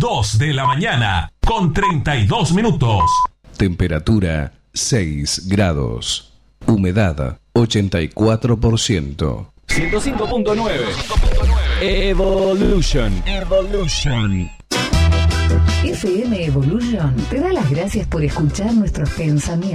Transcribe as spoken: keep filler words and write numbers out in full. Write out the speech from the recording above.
dos de la mañana, con treinta y dos minutos. Temperatura seis grados. Humedad ochenta y cuatro por ciento. ciento cinco punto nueve. Evolution. Evolution. F M Evolution te da las gracias por escuchar nuestros pensamientos.